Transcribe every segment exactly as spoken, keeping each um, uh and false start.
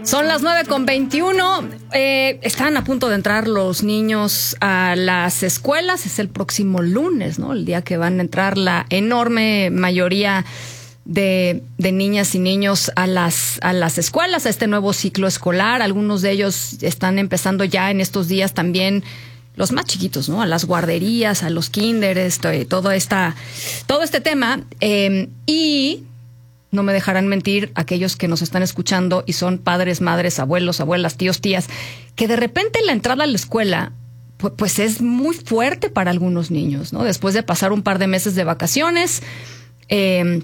Son las nueve con veintiuno. Eh, están a punto de entrar los niños a las escuelas. Es el próximo lunes, ¿no? El día que van a entrar la enorme mayoría de, de niñas y niños a las, a las escuelas, a este nuevo ciclo escolar. Algunos de ellos están empezando ya en estos días también, los más chiquitos, ¿no? A las guarderías, a los kinders, todo, esta, todo este tema. Eh, y... no me dejarán mentir aquellos que nos están escuchando y son padres, madres, abuelos, abuelas, tíos, tías, que de repente la entrada a la escuela pues, pues es muy fuerte para algunos niños, ¿no? Después de pasar un par de meses de vacaciones, eh,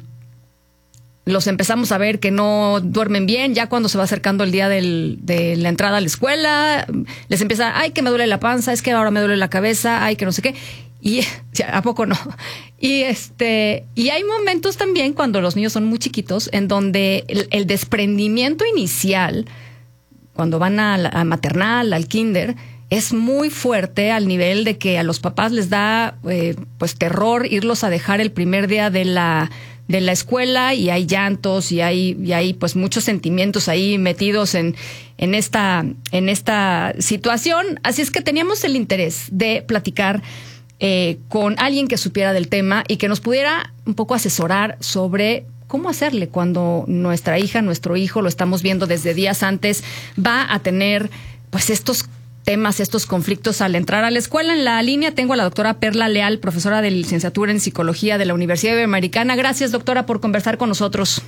los empezamos a ver que no duermen bien. Ya cuando se va acercando el día del, de la entrada a la escuela, les empieza, ay, que me duele la panza, es que ahora me duele la cabeza, ay, que no sé qué. Y ¿a poco no? Y este, y hay momentos también cuando los niños son muy chiquitos en donde el, el desprendimiento inicial, cuando van a, la, a maternal, al kinder, es muy fuerte al nivel de que a los papás les da eh, pues terror irlos a dejar el primer día de la de la escuela, y hay llantos y hay y hay pues muchos sentimientos ahí metidos en en esta en esta situación. Así es que teníamos el interés de platicar Eh, con alguien que supiera del tema y que nos pudiera un poco asesorar sobre cómo hacerle cuando nuestra hija, nuestro hijo, lo estamos viendo desde días antes, va a tener pues estos temas, estos conflictos al entrar a la escuela. En la línea tengo a la doctora Perla Leal, profesora de licenciatura en Psicología de la Universidad Iberoamericana. Gracias, doctora, por conversar con nosotros.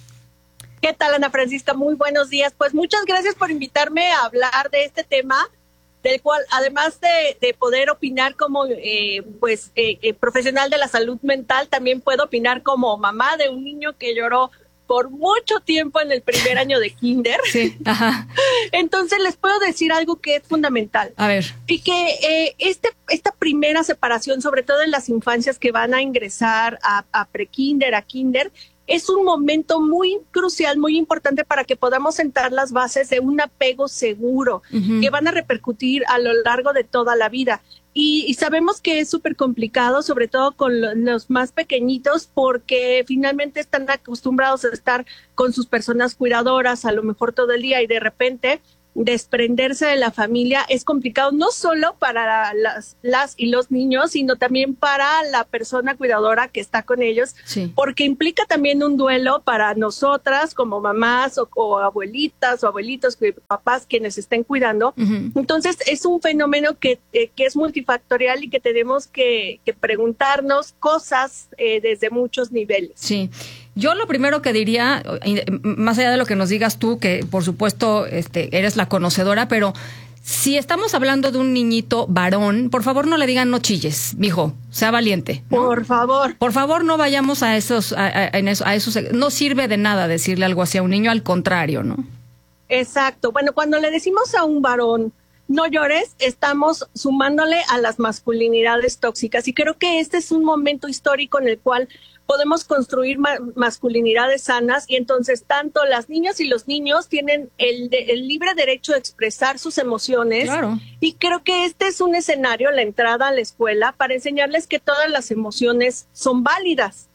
¿Qué tal, Ana Francisca? Muy buenos días. Pues muchas gracias por invitarme a hablar de este tema, del cual, además de, de poder opinar como eh, pues eh, eh, profesional de la salud mental, también puedo opinar como mamá de un niño que lloró por mucho tiempo en el primer año de kinder. Sí, ajá. Entonces les puedo decir algo que es fundamental. A ver. Y que eh, este, esta primera separación, sobre todo en las infancias que van a ingresar a, a pre-kinder, a kinder, es un momento muy crucial, muy importante para que podamos sentar las bases de un apego seguro, uh-huh, que van a repercutir a lo largo de toda la vida. Y, y sabemos que es súper complicado, sobre todo con lo, los más pequeñitos, porque finalmente están acostumbrados a estar con sus personas cuidadoras a lo mejor todo el día, y de repente desprenderse de la familia es complicado, no solo para las, las y los niños, sino también para la persona cuidadora que está con ellos, sí, porque implica también un duelo para nosotras como mamás o, o abuelitas o abuelitos, papás quienes estén cuidando. Uh-huh. Entonces es un fenómeno que, eh, que es multifactorial y que tenemos que, que preguntarnos cosas eh, desde muchos niveles. Sí. Yo lo primero que diría, más allá de lo que nos digas tú, que por supuesto este, eres la conocedora, pero si estamos hablando de un niñito varón, por favor no le digan no chilles, mijo, sea valiente, ¿no? Por favor. Por favor no vayamos a esos, a, a, a, eso, a esos, no sirve de nada decirle algo así a un niño, al contrario, ¿no? Exacto. Bueno, cuando le decimos a un varón no llores, estamos sumándole a las masculinidades tóxicas, y creo que este es un momento histórico en el cual podemos construir ma- masculinidades sanas, y entonces tanto las niñas y los niños tienen el, de, el libre derecho de expresar sus emociones. Claro. Y creo que este es un escenario, la entrada a la escuela, para enseñarles que todas las emociones son válidas.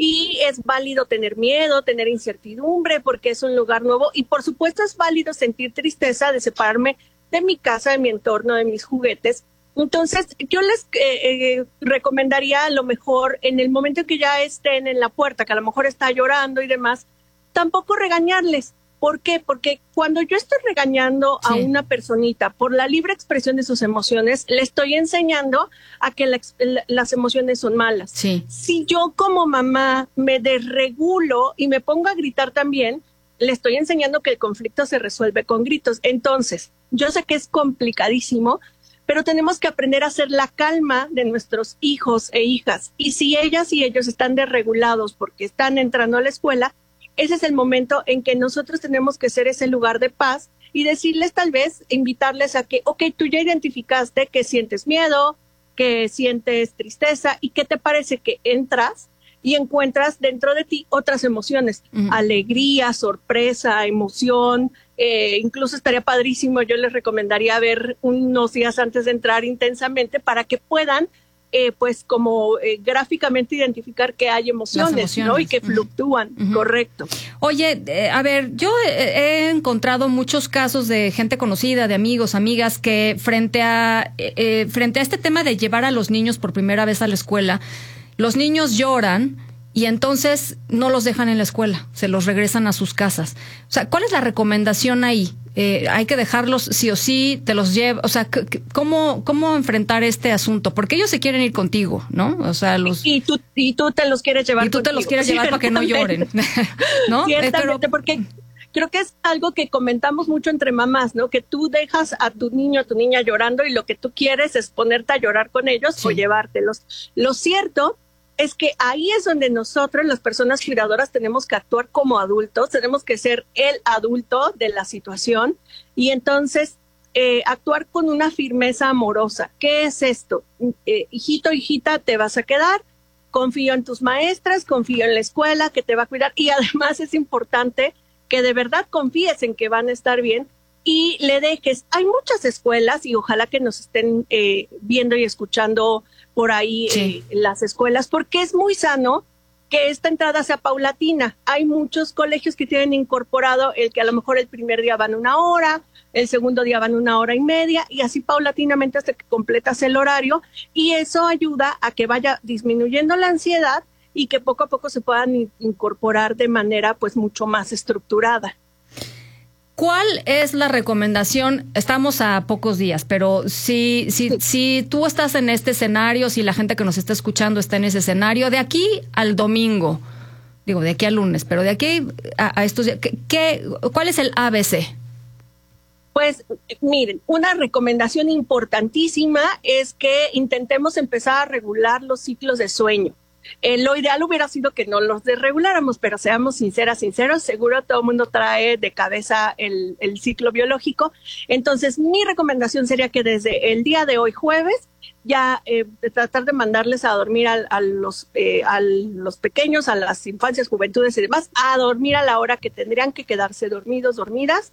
Y es válido tener miedo, tener incertidumbre, porque es un lugar nuevo, y por supuesto es válido sentir tristeza de separarme de mi casa, de mi entorno, de mis juguetes. Entonces, yo les eh, eh, recomendaría a lo mejor en el momento en que ya estén en la puerta, que a lo mejor está llorando y demás, tampoco regañarles. ¿Por qué? Porque cuando yo estoy regañando sí. a una personita por la libre expresión de sus emociones, le estoy enseñando a que la, la, las emociones son malas. Sí. Si yo como mamá me desregulo y me pongo a gritar también, le estoy enseñando que el conflicto se resuelve con gritos. Entonces, yo sé que es complicadísimo, pero tenemos que aprender a hacer la calma de nuestros hijos e hijas. Y si ellas y ellos están desregulados porque están entrando a la escuela, ese es el momento en que nosotros tenemos que ser ese lugar de paz y decirles, tal vez, invitarles a que, ok, tú ya identificaste que sientes miedo, que sientes tristeza, y qué te parece que entras y encuentras dentro de ti otras emociones, uh-huh. alegría, sorpresa, emoción, eh, incluso estaría padrísimo, yo les recomendaría ver unos días antes de entrar intensamente para que puedan eh, pues como eh, gráficamente identificar que hay emociones, emociones. ¿no? Y que fluctúan, uh-huh. correcto. Oye, eh, a ver, yo he, he encontrado muchos casos de gente conocida, de amigos, amigas, que frente a, eh, frente a este tema de llevar a los niños por primera vez a la escuela, los niños lloran y entonces no los dejan en la escuela, se los regresan a sus casas. O sea, ¿cuál es la recomendación ahí? Eh, hay que dejarlos sí o sí, te los lleva, o sea, ¿cómo, cómo enfrentar este asunto? Porque ellos se quieren ir contigo, ¿no? O sea, los... Y tú, y tú te los quieres llevar Y tú contigo. te los quieres llevar para que no lloren, ¿no? Ciertamente, Pero... porque creo que es algo que comentamos mucho entre mamás, ¿no? Que tú dejas a tu niño, a tu niña llorando y lo que tú quieres es ponerte a llorar con ellos sí. o llevártelos. Lo cierto es que ahí es donde nosotros, las personas cuidadoras, tenemos que actuar como adultos, tenemos que ser el adulto de la situación y entonces eh, actuar con una firmeza amorosa. ¿Qué es esto? Eh, hijito, hijita, te vas a quedar, confío en tus maestras, confío en la escuela que te va a cuidar y además es importante que de verdad confíes en que van a estar bien y le dejes. Hay muchas escuelas y ojalá que nos estén eh, viendo y escuchando por ahí sí. eh, las escuelas, porque es muy sano que esta entrada sea paulatina. Hay muchos colegios que tienen incorporado el que a lo mejor el primer día van una hora, el segundo día van una hora y media y así paulatinamente hasta que completas el horario y eso ayuda a que vaya disminuyendo la ansiedad y que poco a poco se puedan incorporar de manera pues mucho más estructurada. ¿Cuál es la recomendación? Estamos a pocos días, pero si, si, sí. si tú estás en este escenario, si la gente que nos está escuchando está en ese escenario, de aquí al domingo, digo, de aquí al lunes, pero de aquí a, a estos días, ¿qué, qué, ¿cuál es el A B C? Pues miren, una recomendación importantísima es que intentemos empezar a regular los ciclos de sueño. Eh, lo ideal hubiera sido que no los desreguláramos, pero seamos sinceras, sinceros, seguro todo el mundo trae de cabeza el, el ciclo biológico. Entonces, mi recomendación sería que desde el día de hoy, jueves, ya eh, de tratar de mandarles a dormir a, a, los, eh, a los pequeños, a las infancias, juventudes y demás, a dormir a la hora que tendrían que quedarse dormidos, dormidas.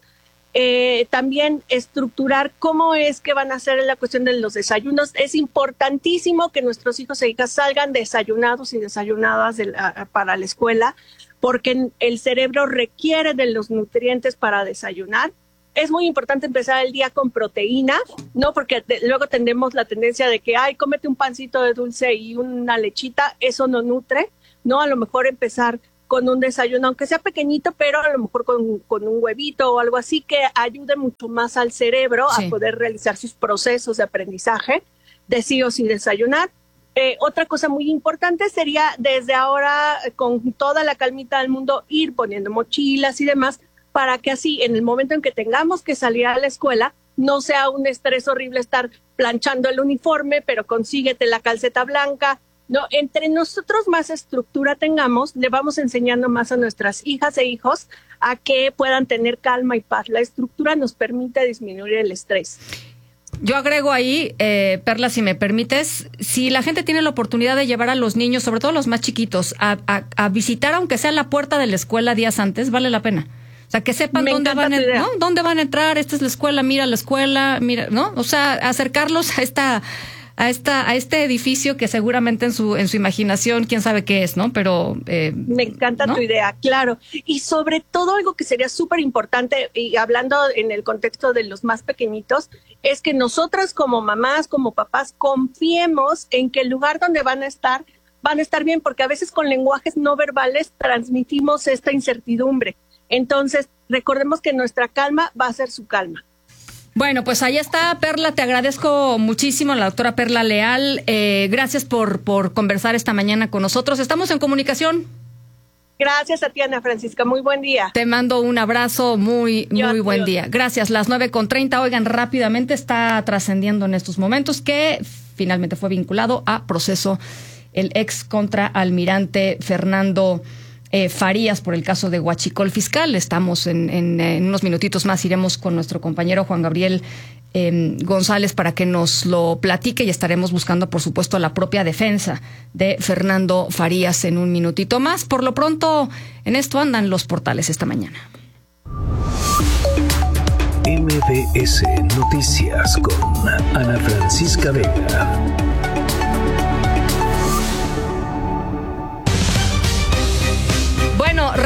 Eh, también estructurar cómo es que van a hacer la cuestión de los desayunos. Es importantísimo que nuestros hijos e hijas salgan desayunados y desayunadas de la, para la escuela, porque el cerebro requiere de los nutrientes para desayunar. Es muy importante empezar el día con proteína, ¿no? Porque de, luego tendemos la tendencia de que, ay, cómete un pancito de dulce y una lechita, eso no nutre, ¿no? A lo mejor empezar con un desayuno, aunque sea pequeñito, pero a lo mejor con, con un huevito o algo así que ayude mucho más al cerebro sí. a poder realizar sus procesos de aprendizaje, de sí o sí desayunar. Eh, otra cosa muy importante sería desde ahora, con toda la calmita del mundo, ir poniendo mochilas y demás, para que así, en el momento en que tengamos que salir a la escuela, no sea un estrés horrible estar planchando el uniforme, pero consíguete la calceta blanca. No, entre nosotros más estructura tengamos, le vamos enseñando más a nuestras hijas e hijos a que puedan tener calma y paz. La estructura nos permite disminuir el estrés. Yo agrego ahí, eh, Perla, si me permites, si la gente tiene la oportunidad de llevar a los niños, sobre todo los más chiquitos, a, a, a visitar, aunque sea la puerta de la escuela días antes, vale la pena. O sea, que sepan dónde van, a, ¿no? dónde van a entrar, esta es la escuela, mira la escuela, mira, ¿no? O sea, acercarlos a esta... a esta a este edificio que seguramente en su en su imaginación quién sabe qué es, ¿no? Pero eh, me encanta ¿no? tu idea, claro. Y sobre todo algo que sería súper importante, y hablando en el contexto de los más pequeñitos, es que nosotras como mamás, como papás, confiemos en que el lugar donde van a estar, van a estar bien, porque a veces con lenguajes no verbales transmitimos esta incertidumbre. Entonces, recordemos que nuestra calma va a ser su calma. Bueno, pues ahí está, Perla, te agradezco muchísimo, la doctora Perla Leal. Eh, gracias por, por conversar esta mañana con nosotros. Estamos en comunicación. Gracias a ti, Ana Francisca. Muy buen día. Te mando un abrazo, muy, muy Yo, buen día. Gracias. Las nueve con treinta. Oigan, rápidamente está trascendiendo en estos momentos que finalmente fue vinculado a proceso el ex contraalmirante Fernando Eh, Farías por el caso de Huachicol Fiscal. Estamos en, en, en unos minutitos más, iremos con nuestro compañero Juan Gabriel eh, González para que nos lo platique y estaremos buscando, por supuesto, la propia defensa de Fernando Farías en un minutito más. Por lo pronto, en esto andan los portales esta mañana. M B S Noticias con Ana Francisca Vega.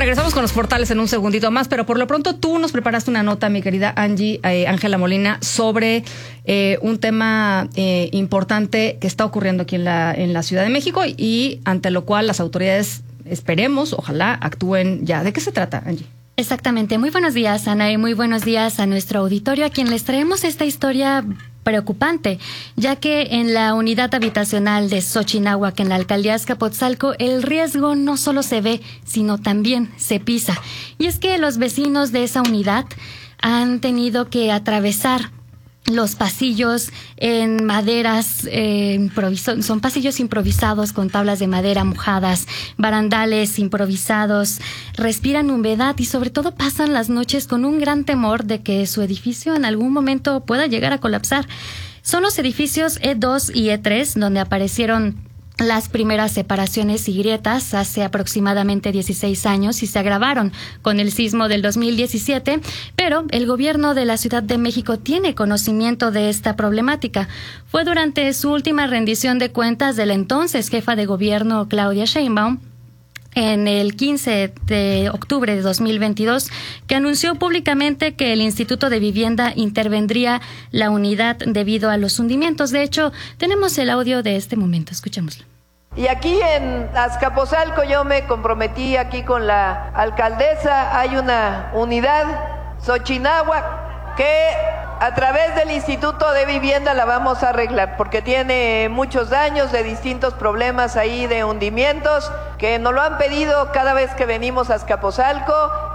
Regresamos con los portales en un segundito más, pero por lo pronto tú nos preparaste una nota, mi querida Angie, eh, Ángela Molina, sobre eh, un tema eh, importante que está ocurriendo aquí en la, en la Ciudad de México y ante lo cual las autoridades, esperemos, ojalá, actúen ya. ¿De qué se trata, Angie? Exactamente. Muy buenos días, Ana, y muy buenos días a nuestro auditorio, a quien les traemos esta historia preocupante, ya que en la unidad habitacional de Xochinahuac, en la alcaldía Azcapotzalco, el riesgo no solo se ve, sino también se pisa. Y es que los vecinos de esa unidad han tenido que atravesar los pasillos en maderas, eh, improviso- son pasillos improvisados con tablas de madera mojadas, barandales improvisados, respiran humedad y sobre todo pasan las noches con un gran temor de que su edificio en algún momento pueda llegar a colapsar. Son los edificios E dos y E tres donde aparecieron las primeras separaciones y grietas hace aproximadamente dieciséis años y se agravaron con el sismo del dos mil diecisiete, pero el gobierno de la Ciudad de México tiene conocimiento de esta problemática. Fue durante su última rendición de cuentas de la entonces jefa de gobierno Claudia Sheinbaum, en el quince de octubre de dos mil veintidós, que anunció públicamente que el Instituto de Vivienda intervendría la unidad debido a los hundimientos. De hecho, tenemos el audio de este momento. Escuchémoslo. Y aquí en Azcapotzalco yo me comprometí aquí con la alcaldesa, hay una unidad, Xochinahuac, que a través del Instituto de Vivienda la vamos a arreglar, porque tiene muchos daños de distintos problemas ahí de hundimientos, que nos lo han pedido cada vez que venimos a Azcapotzalco,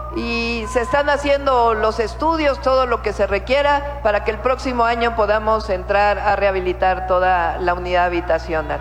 y se están haciendo los estudios, todo lo que se requiera, para que el próximo año podamos entrar a rehabilitar toda la unidad habitacional.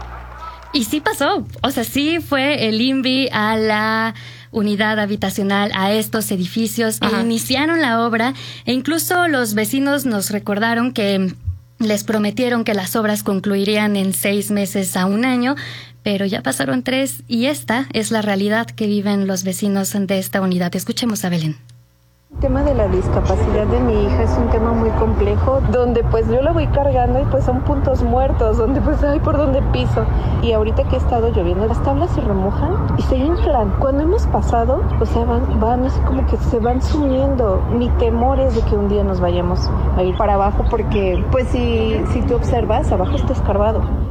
Y sí pasó, o sea, sí fue el I N V I a la unidad habitacional, a estos edificios, e iniciaron la obra, e incluso los vecinos nos recordaron que les prometieron que las obras concluirían en seis meses a un año, pero ya pasaron tres y esta es la realidad que viven los vecinos de esta unidad. Escuchemos a Belén. El tema de la discapacidad de mi hija es un tema muy complejo, donde pues yo la voy cargando y pues son puntos muertos, donde pues ay por donde piso. Y ahorita que ha estado lloviendo, las tablas se remojan y se inflan. Cuando hemos pasado, o sea, van, van así como que se van sumiendo. Mi temor es de que un día nos vayamos a ir para abajo, porque pues si, si tú observas, abajo está escarbado.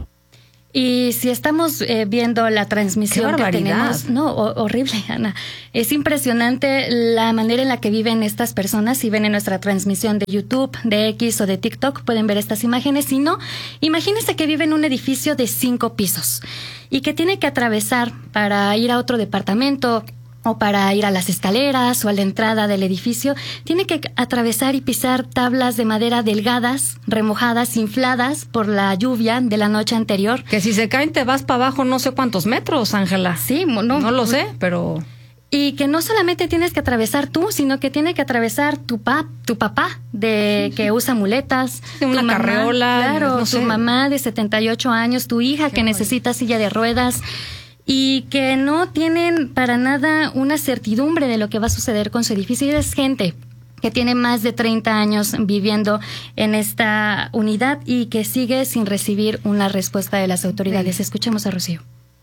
Y si estamos eh, viendo la transmisión que tenemos, no, ho- horrible, Ana. Es impresionante la manera en la que viven estas personas. Si ven en nuestra transmisión de YouTube, de X o de TikTok, pueden ver estas imágenes. Si no, imagínense que vive en un edificio de cinco pisos y que tiene que atravesar para ir a otro departamento o para ir a las escaleras o a la entrada del edificio, tiene que atravesar y pisar tablas de madera delgadas, remojadas, infladas por la lluvia de la noche anterior. Que si se caen te vas para abajo no sé cuántos metros, Ángela. Sí, no, no lo sé, pero... Y que no solamente tienes que atravesar tú, sino que tiene que atravesar tu pap, tu papá, de que usa muletas, sí, una tu mamá, carreola, claro, no sé. tu mamá de setenta y ocho años, tu hija Qué que bueno. necesita silla de ruedas, y que no tienen para nada una certidumbre de lo que va a suceder con su edificio. Y es gente que tiene más de treinta años viviendo en esta unidad y que sigue sin recibir una respuesta de las autoridades. Escuchemos a Rocío.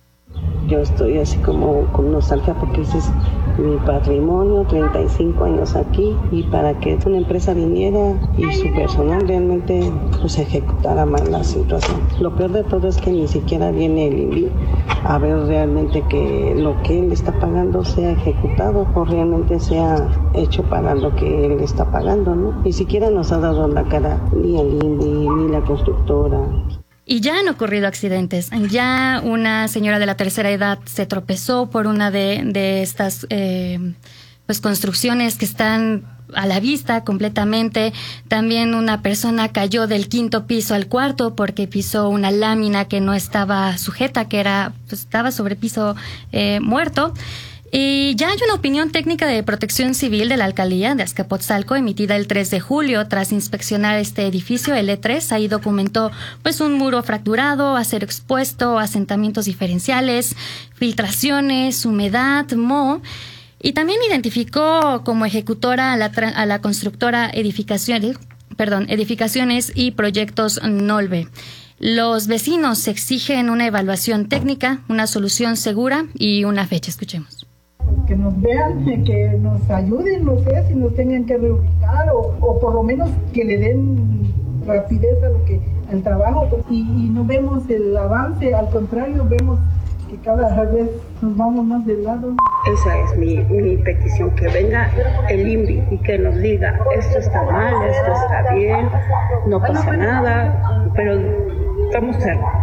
Yo estoy así como con nostalgia porque ese es mi patrimonio, treinta y cinco años aquí, y para que una empresa viniera y su personal realmente pues ejecutara mal la situación. Lo peor de todo es que ni siquiera viene el I N V I a ver realmente que lo que él está pagando sea ejecutado o realmente sea hecho para lo que él está pagando, ¿no? Ni siquiera nos ha dado la cara ni el I N V I ni la constructora. Y ya han ocurrido accidentes. Ya una señora de la tercera edad se tropezó por una de, de estas eh, pues construcciones que están a la vista completamente. También una persona cayó del quinto piso al cuarto porque pisó una lámina que no estaba sujeta, que era pues, estaba sobre piso eh, muerto. Y ya hay una opinión técnica de protección civil de la alcaldía de Azcapotzalco emitida el tres de julio tras inspeccionar este edificio, el E tres. Ahí documentó pues un muro fracturado, acero expuesto, asentamientos diferenciales, filtraciones, humedad, moho. Y también identificó como ejecutora a la, tra- a la constructora Edificaciones, perdón, Edificaciones y Proyectos Nolve. Los vecinos exigen una evaluación técnica, una solución segura y una fecha. Escuchemos. que nos vean, que nos ayuden, no sé, si nos tengan que reubicar o, o por lo menos que le den rapidez a lo que al trabajo, pues, y, y no vemos el avance, al contrario, vemos que cada vez nos vamos más de lado. Esa es mi, mi petición, que venga el I N V I y que nos diga, esto está mal, esto está bien, no pasa nada, pero estamos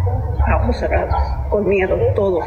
a ojos cerrados, con miedo, todos.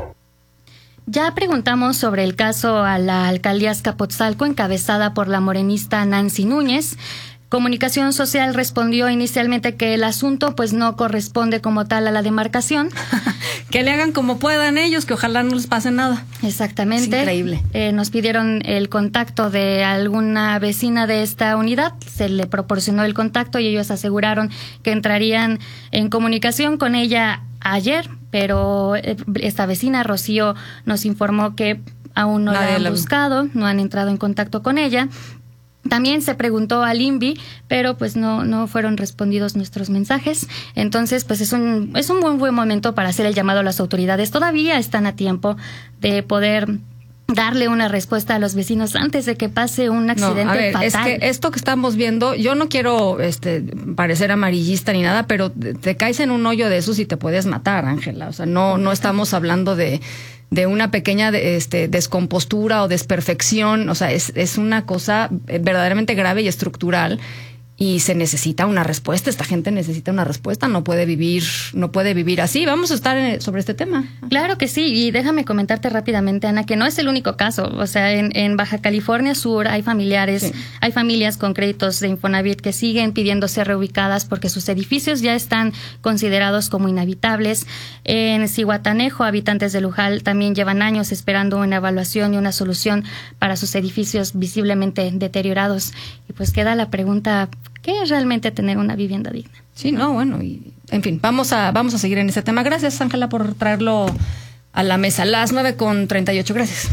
Ya preguntamos sobre el caso a la alcaldía Azcapotzalco, encabezada por la morenista Nancy Núñez. Comunicación Social respondió inicialmente que el asunto pues no corresponde como tal a la demarcación. Que le hagan como puedan ellos, que ojalá no les pase nada. Exactamente. Es increíble. Eh, nos pidieron el contacto de alguna vecina de esta unidad, se le proporcionó el contacto y ellos aseguraron que entrarían en comunicación con ella ayer, pero esta vecina, Rocío, nos informó que aún no Nadie la han la... buscado, no han entrado en contacto con ella. También se preguntó al I N V I, pero pues no no fueron respondidos nuestros mensajes. Entonces, pues es un es un buen buen momento para hacer el llamado a las autoridades. Todavía están a tiempo de poder darle una respuesta a los vecinos antes de que pase un accidente no, a ver, fatal. Es que esto que estamos viendo, yo no quiero este parecer amarillista ni nada, pero te caes en un hoyo de esos y te puedes matar, Ángela. O sea, no no estamos hablando de de una pequeña este, descompostura o desperfección, o sea, es, es una cosa verdaderamente grave y estructural y se necesita una respuesta. Esta gente necesita una respuesta, no puede vivir, no puede vivir así. Vamos a estar en, sobre este tema. Claro que sí, y déjame comentarte rápidamente, Ana, que no es el único caso. O sea, en, en Baja California Sur hay familiares, sí. hay familias con créditos de Infonavit que siguen pidiendo ser reubicadas porque sus edificios ya están considerados como inhabitables. En Zihuatanejo, habitantes de Luján también llevan años esperando una evaluación y una solución para sus edificios visiblemente deteriorados. Y pues queda la pregunta, ¿qué es realmente tener una vivienda digna? Sí, no, bueno, y en fin, vamos a vamos a seguir en ese tema. Gracias, Ángela, por traerlo a la mesa. Las nueve con treinta y ocho, gracias.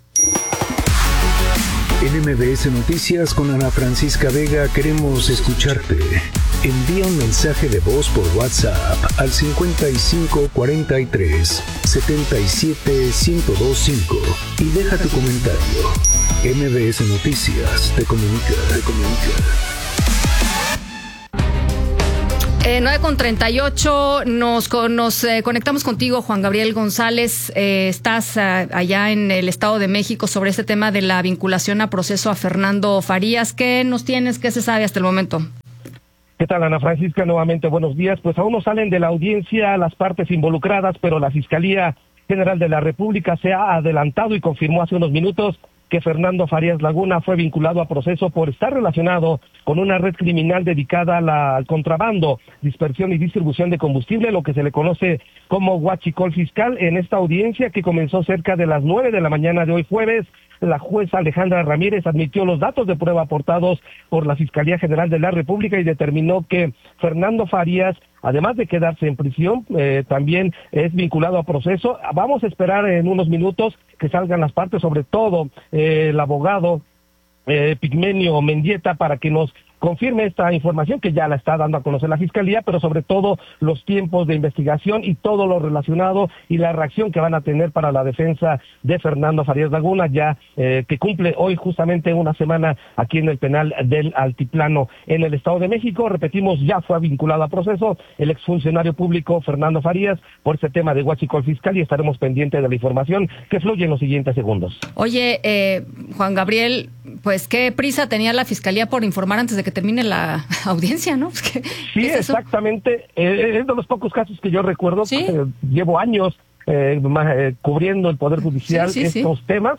En M B S Noticias con Ana Francisca Vega queremos escucharte. Envía un mensaje de voz por WhatsApp al cincuenta y cinco cuarenta y tres setenta y siete ciento veinticinco y deja tu comentario. M B S Noticias te comunica, te comunica. Eh, nueve con treinta y ocho, nos, nos eh, conectamos contigo, Juan Gabriel González. Eh, estás uh, allá en el Estado de México sobre este tema de la vinculación a proceso a Fernando Farías. ¿Qué nos tienes? ¿Qué se sabe hasta el momento? ¿Qué tal, Ana Francisca? Nuevamente, buenos días. Pues aún no salen de la audiencia las partes involucradas, pero la Fiscalía General de la República se ha adelantado y confirmó hace unos minutos que Fernando Farías Laguna fue vinculado a proceso por estar relacionado con una red criminal dedicada a la, al contrabando, dispersión y distribución de combustible, lo que se le conoce como huachicol fiscal. En esta audiencia, que comenzó cerca de las nueve de la mañana de hoy jueves, la jueza Alejandra Ramírez admitió los datos de prueba aportados por la Fiscalía General de la República y determinó que Fernando Farías, además de quedarse en prisión, eh, también es vinculado a proceso. Vamos a esperar en unos minutos que salgan las partes, sobre todo eh, el abogado eh, Pigmenio Mendieta, para que nos confirme esta información que ya la está dando a conocer la Fiscalía, pero sobre todo los tiempos de investigación y todo lo relacionado y la reacción que van a tener para la defensa de Fernando Farías Laguna, ya eh, que cumple hoy justamente una semana aquí en el penal del Altiplano en el Estado de México. Repetimos, ya fue vinculado a proceso el exfuncionario público Fernando Farías por este tema de huachicol fiscal y estaremos pendientes de la información que fluye en los siguientes segundos. Oye, eh, Juan Gabriel, pues qué prisa tenía la Fiscalía por informar antes de que termine la audiencia, ¿no? Pues que, sí, es exactamente. Eh, es de los pocos casos que yo recuerdo. ¿Sí? Eh, llevo años eh, eh, cubriendo el Poder Judicial sí, sí, estos sí. temas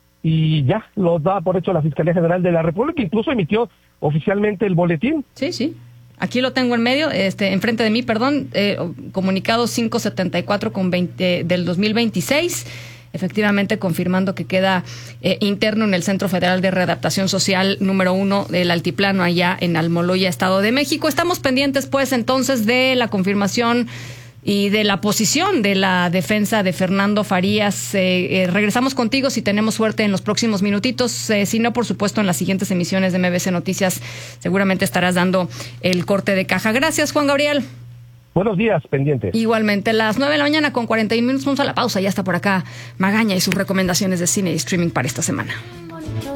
y ya lo da por hecho la Fiscalía General de la República. Incluso emitió oficialmente el boletín. Sí, sí. Aquí lo tengo en medio, este, enfrente de mí, perdón, eh, comunicado quinientos setenta y cuatro con veinte del dos mil veintiséis. Efectivamente, confirmando que queda eh, interno en el Centro Federal de Readaptación Social número uno del Altiplano, allá en Almoloya, Estado de México. Estamos pendientes, pues, entonces, de la confirmación y de la posición de la defensa de Fernando Farías. Eh, eh, regresamos contigo si tenemos suerte en los próximos minutitos. Eh, si no, por supuesto, en las siguientes emisiones de M B C Noticias seguramente estarás dando el corte de caja. Gracias, Juan Gabriel. Buenos días, pendientes. Igualmente, las nueve de la mañana con cuarenta y uno minutos, vamos a la pausa. Ya está por acá Magaña y sus recomendaciones de cine y streaming para esta semana.